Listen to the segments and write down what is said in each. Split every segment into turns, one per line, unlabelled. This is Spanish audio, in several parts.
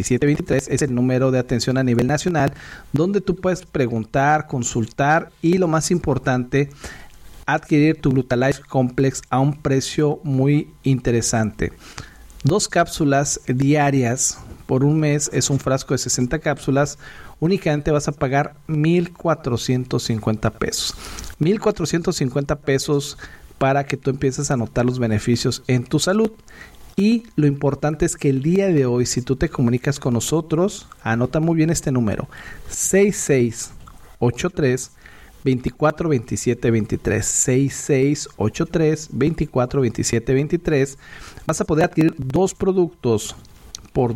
2723 es el número de atención a nivel nacional, donde tú puedes preguntar, consultar y lo más importante, adquirir tu Glutalife Complex a un precio muy interesante. 2 cápsulas diarias por un mes es un frasco de 60 cápsulas. Únicamente vas a pagar 1,450 pesos. 1,450 pesos para que tú empieces a notar los beneficios en tu salud. Y lo importante es que el día de hoy, si tú te comunicas con nosotros, anota muy bien este número: 6683 24 27 23, 6683 24 27 23. Vas a poder adquirir 2 productos por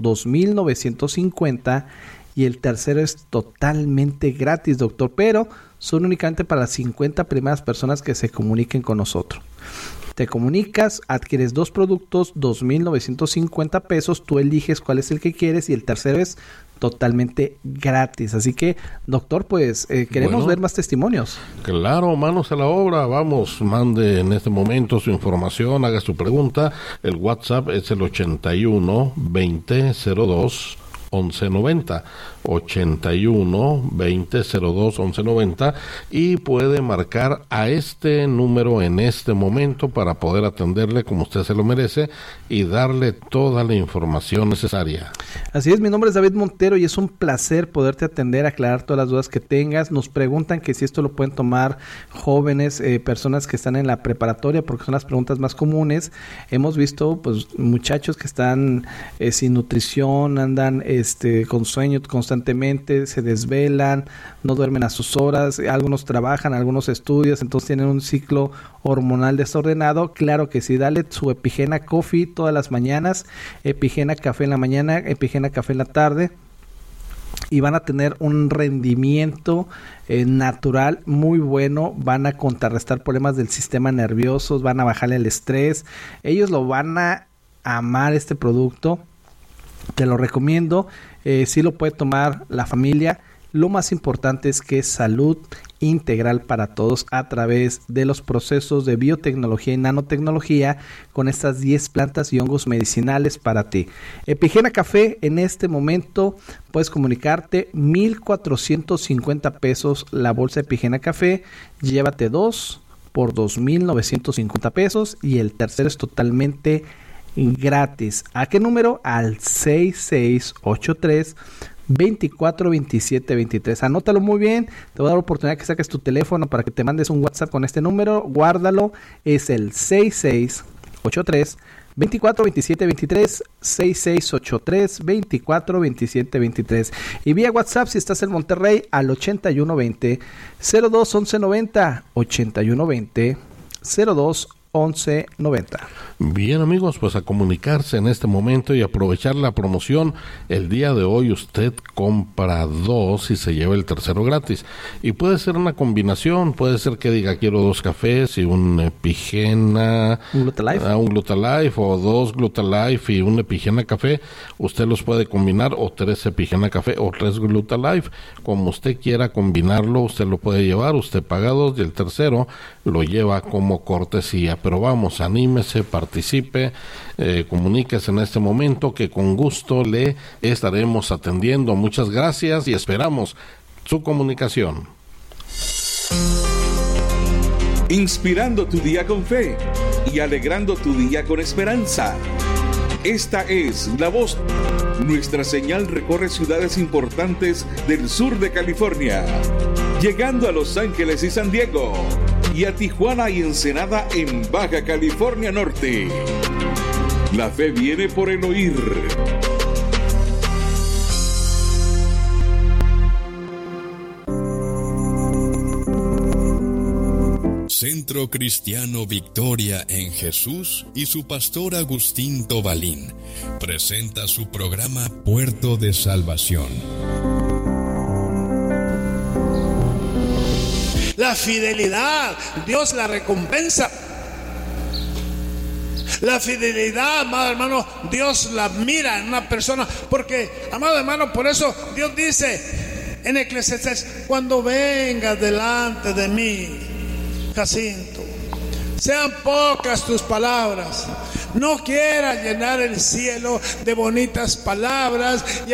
2,950 y el tercero es totalmente gratis, doctor, pero son únicamente para las 50 primeras personas que se comuniquen con nosotros. Te comunicas, adquieres 2 productos, 2,950 pesos, tú eliges cuál es el que quieres y el tercero es totalmente gratis. Así que, doctor, pues queremos ver más testimonios.
Claro, manos a la obra. Vamos, mande en este momento su información, haga su pregunta. El WhatsApp es el 81 20 02 1190, 81 20 02 1190, y puede marcar a este número en este momento para poder atenderle como usted se lo merece y darle toda la información necesaria.
Así es, mi nombre es David Montero y es un placer poderte atender, aclarar todas las dudas que tengas. Nos preguntan que si esto lo pueden tomar jóvenes, personas que están en la preparatoria, porque son las preguntas más comunes. Hemos visto pues muchachos que están sin nutrición, andan con sueño constantemente, se desvelan, no duermen a sus horas, algunos trabajan, algunos estudian, entonces tienen un ciclo hormonal desordenado. Claro que sí, dale su Epigena Coffee todas las mañanas, Epigena Café en la mañana, Epigena Café en la tarde, y van a tener un rendimiento natural muy bueno. Van a contrarrestar problemas del sistema nervioso, van a bajarle el estrés. Ellos lo van a amar, este producto. Te lo recomiendo. Sí lo puede tomar la familia. Lo más importante es que es salud integral para todos a través de los procesos de biotecnología y nanotecnología con estas 10 plantas y hongos medicinales para ti. Epigena Café, en este momento puedes comunicarte, 1,450 pesos la bolsa Epigena Café. Llévate 2 por 2,950 pesos y el tercero es totalmente gratis. ¿A qué número? Al 6683 24 27 23. Anótalo muy bien. Te voy a dar la oportunidad que saques tu teléfono para que te mandes un WhatsApp con este número. Guárdalo. Es el 6683 24 27 23, 6683 24 27 23. Y vía WhatsApp, si estás en Monterrey, al 8120 02 1190, 8120 02 1190.
Bien, amigos, pues a comunicarse en este momento y aprovechar la promoción. El día de hoy usted compra 2 y se lleva el tercero gratis. Y puede ser una combinación, puede ser que diga quiero 2 cafés y un Epigena,
un Glutalife,
un Glutalife, o 2 Glutalife y un Epigena café. Usted los puede combinar, o 3 Epigena café o 3 Glutalife, como usted quiera combinarlo. Usted lo puede llevar, usted paga 2 y el tercero lo lleva como cortesía. Pero vamos, anímese, participe, comuníquese en este momento que con gusto le estaremos atendiendo. Muchas gracias y esperamos su comunicación.
Inspirando tu día con fe y alegrando tu día con esperanza. Esta es La Voz. Nuestra señal recorre ciudades importantes del sur de California, llegando a Los Ángeles y San Diego, y a Tijuana y Ensenada en Baja California Norte. La fe viene por el oír.
Centro Cristiano Victoria en Jesús y su pastor Agustín Tobalín presenta su programa Puerto de Salvación.
La fidelidad, Dios la recompensa. La fidelidad, amado hermano, Dios la mira en una persona. Porque, amado hermano, por eso Dios dice en Eclesiastés: cuando vengas delante de mí, Jacinto, sean pocas tus palabras. No quieras llenar el cielo de bonitas palabras y